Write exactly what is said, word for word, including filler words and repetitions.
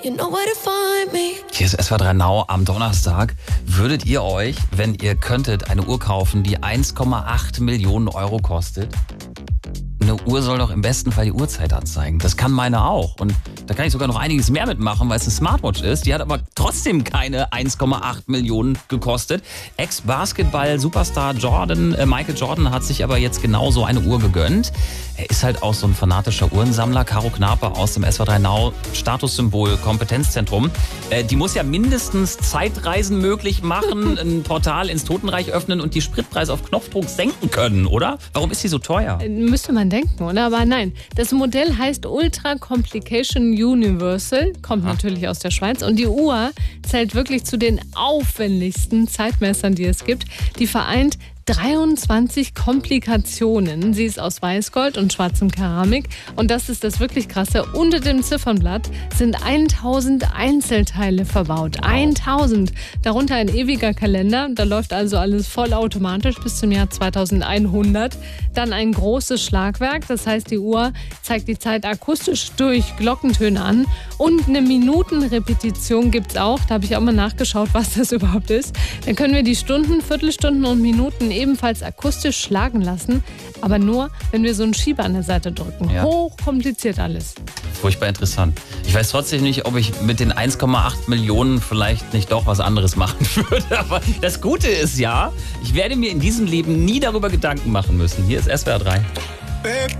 You know where to find me. Hier ist S W R drei Now am Donnerstag. Würdet ihr euch, wenn ihr könntet, eine Uhr kaufen, die eins Komma acht Millionen Euro kostet? Eine Uhr soll doch im besten Fall die Uhrzeit anzeigen. Das kann meine auch. Und da kann ich sogar noch einiges mehr mitmachen, weil es eine Smartwatch ist. Die hat aber trotzdem keine eins Komma acht Millionen gekostet. Ex-Basketball-Superstar Jordan, äh, Michael Jordan hat sich aber jetzt genauso eine Uhr gegönnt. Er ist halt auch so ein fanatischer Uhrensammler. Caro Knape aus dem S W R drei Now Statussymbol Kompetenzzentrum. Äh, die muss ja mindestens Zeitreisen möglich machen, ein Portal ins Totenreich öffnen und die Spritpreise auf Knopfdruck senken können, oder? Warum ist sie so teuer? Müsste man denken, oder? Aber nein, das Modell heißt Ultra Complication Universal, kommt Aha. natürlich aus der Schweiz und die Uhr zählt wirklich zu den aufwendigsten Zeitmessern, die es gibt. Die vereint dreiundzwanzig Komplikationen. Sie ist aus Weißgold und schwarzem Keramik. Und das ist das wirklich Krasse. Unter dem Ziffernblatt sind tausend Einzelteile verbaut. Wow. tausend. Darunter ein ewiger Kalender. Da läuft also alles vollautomatisch bis zum Jahr zweitausendeinhundert. Dann ein großes Schlagwerk. Das heißt, die Uhr zeigt die Zeit akustisch durch Glockentöne an. Und eine Minutenrepetition gibt es auch. Da habe ich auch mal nachgeschaut, was das überhaupt ist. Dann können wir die Stunden, Viertelstunden und Minuten ebenfalls akustisch schlagen lassen, aber nur, wenn wir so einen Schieber an der Seite drücken. Ja. Hochkompliziert alles. Furchtbar interessant. Ich weiß trotzdem nicht, ob ich mit den eins Komma acht Millionen vielleicht nicht doch was anderes machen würde. Aber das Gute ist ja, ich werde mir in diesem Leben nie darüber Gedanken machen müssen. Hier ist S W R drei.